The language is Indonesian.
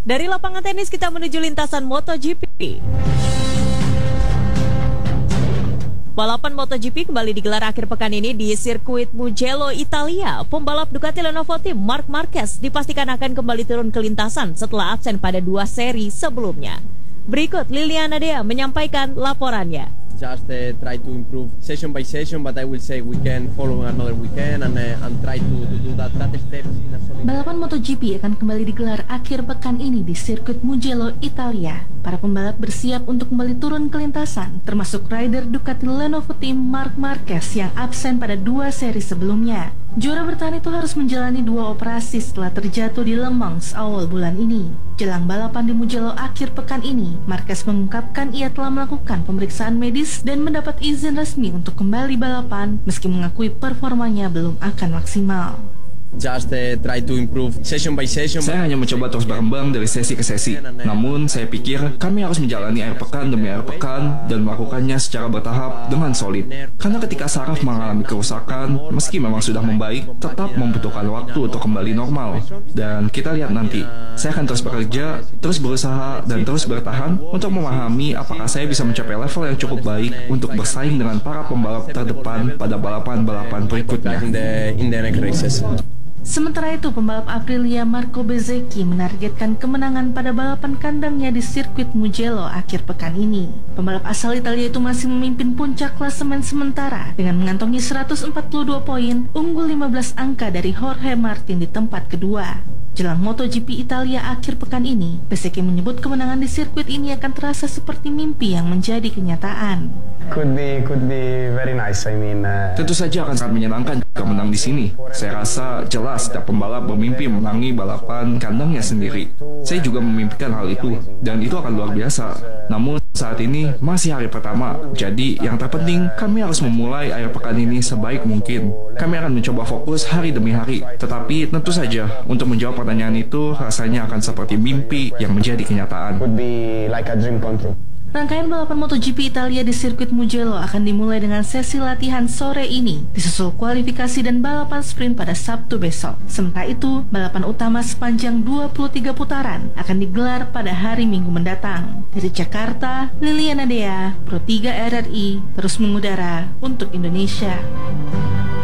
Dari lapangan tenis kita menuju lintasan MotoGP. Balapan MotoGP kembali digelar akhir pekan ini di sirkuit Mugello, Italia. Pembalap Ducati Lenovo Team Marc Marquez dipastikan akan kembali turun ke lintasan setelah absen pada 2 seri sebelumnya. Berikut Liliana Dea menyampaikan laporannya. Just try to improve session by session, but I will say we can follow another weekend and try to do that steps in a solid. Balapan MotoGP akan kembali digelar akhir pekan ini di sirkuit Mugello, Italia. Para pembalap bersiap untuk kembali turun ke lintasan, termasuk rider Ducati Lenovo Team Marc Marquez yang absen pada 2 seri sebelumnya. Juara bertahan itu harus menjalani 2 operasi setelah terjatuh di Le Mans awal bulan ini. Jelang balapan di Mugello akhir pekan ini, Marquez mengungkapkan ia telah melakukan pemeriksaan medis dan mendapat izin resmi untuk kembali balapan meski mengakui performanya belum akan maksimal. Just try to improve session by session. Saya hanya mencoba terus berkembang dari sesi ke sesi. Namun saya pikir kami harus menjalani air pekan demi air pekan dan melakukannya secara bertahap dengan solid. Karena ketika saraf mengalami kerusakan, meski memang sudah membaik, tetap membutuhkan waktu untuk kembali normal. Dan kita lihat nanti. Saya akan terus bekerja, terus berusaha, dan terus bertahan untuk memahami apakah saya bisa mencapai level yang cukup baik untuk bersaing dengan para pembalap terdepan pada balapan-balapan berikutnya. In the next races. Sementara itu, pembalap Aprilia Marco Bezzecchi menargetkan kemenangan pada balapan kandangnya di sirkuit Mugello akhir pekan ini. Pembalap asal Italia itu masih memimpin puncak klasemen sementara dengan mengantongi 142 poin, unggul 15 angka dari Jorge Martin di tempat kedua. Jelang MotoGP Italia akhir pekan ini, Bezzecchi menyebut kemenangan di sirkuit ini akan terasa seperti mimpi yang menjadi kenyataan. Could be very nice. Tentu saja akan sangat menyenangkan jika menang di sini. Saya rasa jelas setiap pembalap bermimpi menangi balapan kandangnya sendiri. Saya juga memimpikan hal itu, dan itu akan luar biasa. Namun saat ini masih hari pertama, jadi yang terpenting kami harus memulai akhir pekan ini sebaik mungkin. Kami akan mencoba fokus hari demi hari, tetapi tentu saja untuk menjawab pertanyaan itu rasanya akan seperti mimpi yang menjadi kenyataan. Could be like a dream come true. Rangkaian balapan MotoGP Italia di sirkuit Mugello akan dimulai dengan sesi latihan sore ini, disusul kualifikasi dan balapan sprint pada Sabtu besok. Sementara itu, balapan utama sepanjang 23 putaran akan digelar pada hari Minggu mendatang. Dari Jakarta, Liliana Dea, Pro 3 RRI, terus mengudara untuk Indonesia.